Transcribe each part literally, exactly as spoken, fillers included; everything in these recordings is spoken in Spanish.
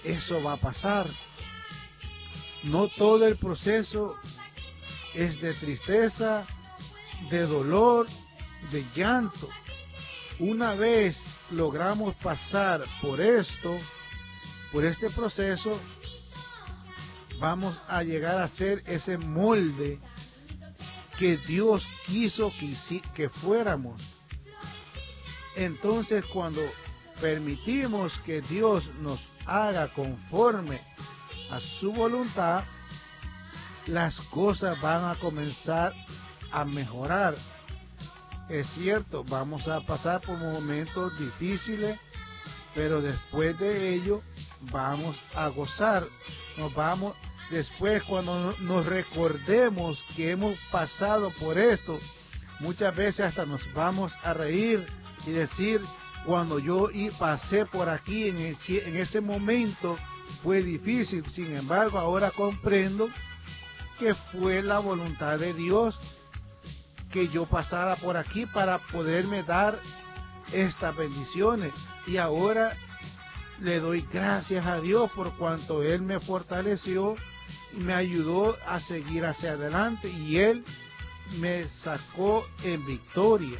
eso va a pasar. No todo el proceso es de tristeza, de dolor, de llanto. Una vez logramos pasar por esto, por este proceso, vamos a llegar a ser ese molde que Dios quiso que, que fuéramos. Entonces, cuando permitimos que Dios nos haga conforme a su voluntad, las cosas van a comenzar a mejorar. Es cierto, vamos a pasar por momentos difíciles, pero después de ello vamos a gozar. Nos vamos, después cuando nos recordemos que hemos pasado por esto, muchas veces hasta nos vamos a reír y decir, cuando yo pasé por aquí en, el, en ese momento fue difícil, sin embargo ahora comprendo que fue la voluntad de Dios que yo pasara por aquí para poderme dar estas bendiciones, y ahora le doy gracias a Dios por cuanto Él me fortaleció y me ayudó a seguir hacia adelante, y Él me sacó en victoria.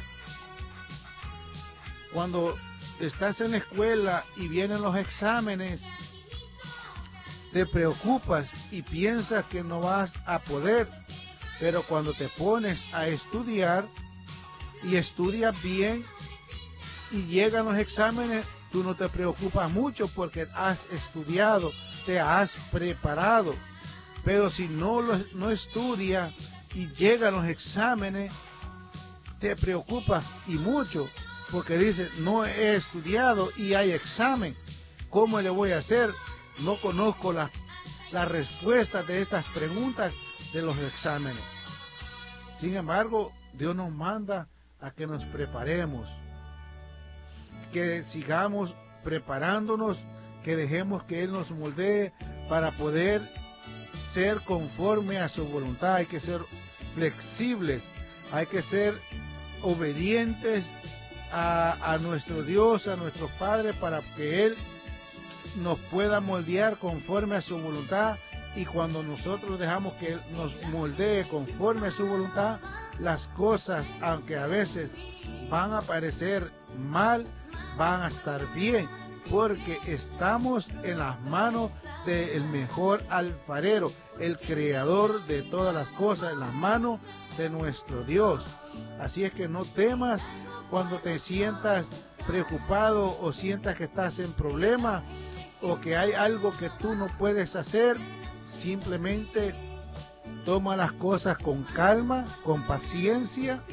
Cuando estás en la escuela y vienen los exámenes, te preocupas y piensas que no vas a poder, pero cuando te pones a estudiar y estudias bien y llegan los exámenes, tú no te preocupas mucho porque has estudiado, te has preparado. Pero si no, lo, no estudias y llegan los exámenes, te preocupas y mucho, porque dices, no he estudiado y hay examen, ¿cómo le voy a hacer? No conozco las la respuestas de estas preguntas de los exámenes. Sin embargo, Dios nos manda a que nos preparemos, que sigamos preparándonos, que dejemos que Él nos moldee para poder ser conforme a su voluntad. Hay que ser flexibles, hay que ser obedientes a, a nuestro Dios, a nuestro Padre, para que Él nos pueda moldear conforme a su voluntad. Y cuando nosotros dejamos que Él nos moldee conforme a su voluntad, las cosas, aunque a veces van a parecer mal, van a estar bien, porque estamos en las manos del mejor alfarero, el creador de todas las cosas, en las manos de nuestro Dios. Así es que no temas cuando te sientas preocupado o sientas que estás en problemas o que hay algo que tú no puedes hacer. Simplemente toma las cosas con calma, con paciencia.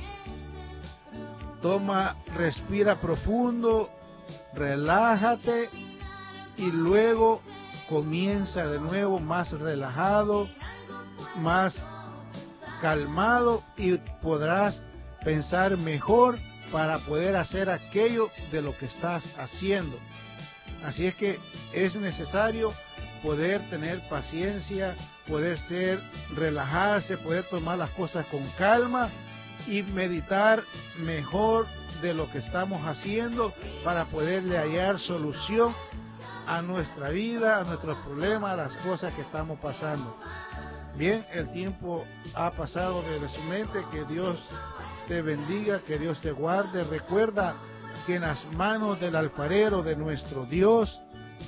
Toma, respira profundo, relájate y luego comienza de nuevo más relajado, más calmado, y podrás pensar mejor para poder hacer aquello de lo que estás haciendo. Así es que es necesario poder tener paciencia, poder ser, relajarse, poder tomar las cosas con calma y meditar mejor de lo que estamos haciendo para poderle hallar solución a nuestra vida, a nuestros problemas, a las cosas que estamos pasando. Bien, el tiempo ha pasado de su mente. Que Dios te bendiga, que Dios te guarde. Recuerda que en las manos del alfarero, de nuestro Dios,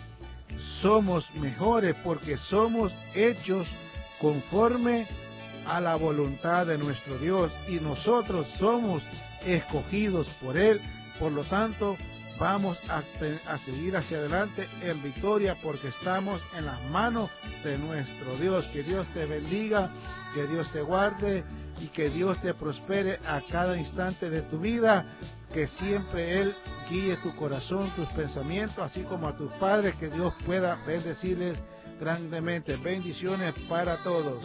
somos mejores porque somos hechos conforme a la voluntad de nuestro Dios, y nosotros somos escogidos por Él. Por lo tanto, vamos a, a seguir hacia adelante en victoria porque estamos en las manos de nuestro Dios. Que Dios te bendiga, que Dios te guarde y que Dios te prospere a cada instante de tu vida. Que siempre Él guíe tu corazón, tus pensamientos, así como a tus padres. Que Dios pueda bendecirles grandemente. Bendiciones para todos.